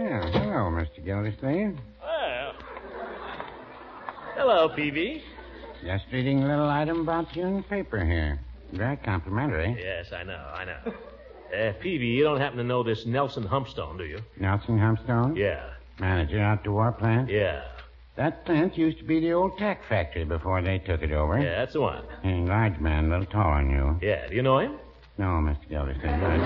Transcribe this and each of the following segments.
Well, hello, Mr. Gildersleeve. Well. Hello, Peavy. Just reading a little item about you in the paper here. Very complimentary. Yes, I know. Peavy, you don't happen to know this Nelson Humpstone, do you? Nelson Humpstone? Yeah. Manager out the war plant? Yeah. That plant used to be the old tack factory before they took it over. Yeah, that's the one. A large man, a little taller than you. Yeah, do you know him? No, Mr. Gildersleeve, I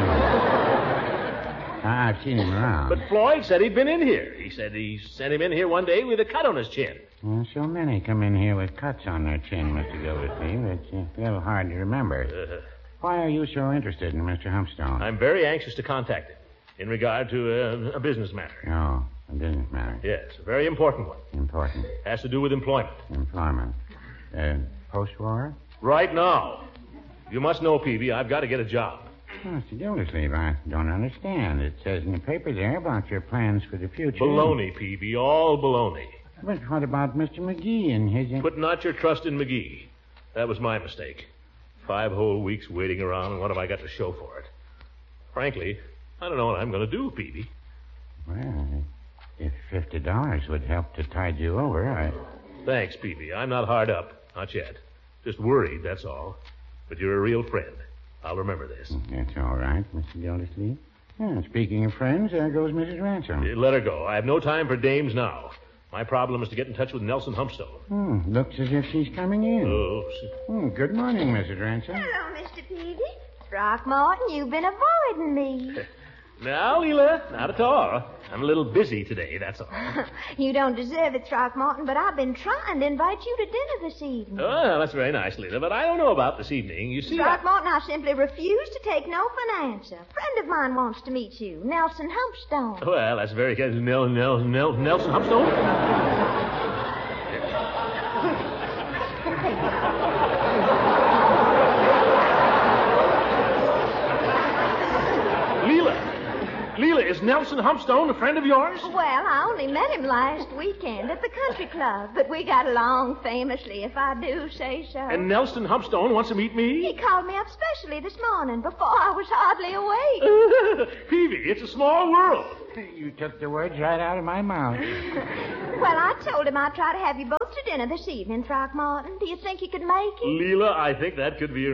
don't. I've seen him around. But Floyd said he'd been in here. He said he sent him in here one day with a cut on his chin. Well, so many come in here with cuts on their chin, Mr. Gildersleeve. It's a little hard to remember. Why are you so interested in Mr. Humpstone? I'm very anxious to contact him in regard to a business matter. Oh, a business matter. Yes, a very important one. Important. Has to do with employment. Employment. Post-war? Right now. You must know, Peavy, I've got to get a job. Oh, Mr. Gildersleeve, I don't understand. It says in the paper there about your plans for the future. Baloney, Peavy, all baloney. But what about Mr. McGee and his... Put not your trust in McGee. That was my mistake. 5 whole weeks waiting around, and what have I got to show for it? Frankly, I don't know what I'm going to do, Peavy. Well, if $50 would help to tide you over, Thanks, Peavy. I'm not hard up. Not yet. Just worried, that's all. But you're a real friend. I'll remember this. That's all right, Mr. Gildersleeve. Yeah, speaking of friends, there goes Mrs. Ransom. Let her go. I have no time for dames now. My problem is to get in touch with Nelson Humpstone. Looks as if she's coming in. Good morning, Mrs. Ransom. Hello, Mr. Peavy. Throckmorton, you've been avoiding me. No, Leela, not at all. I'm a little busy today, that's all. You don't deserve it, Throckmorton, but I've been trying to invite you to dinner this evening. Oh, that's very nice, Leela, but I don't know about this evening. You see, Throckmorton, I simply refuse to take no for an answer. A friend of mine wants to meet you, Nelson Humpstone. Well, that's very good. Nelson Humpstone? Leela, is Nelson Humpstone a friend of yours? Well, I only met him last weekend at the country club, but we got along famously, if I do say so. And Nelson Humpstone wants to meet me? He called me up specially this morning before I was hardly awake. Peavy, it's a small world. You took the words right out of my mouth. Well, I told him I'd try to have you both to dinner this evening, Throckmorton. Do you think you could make it? Leela, I think that could be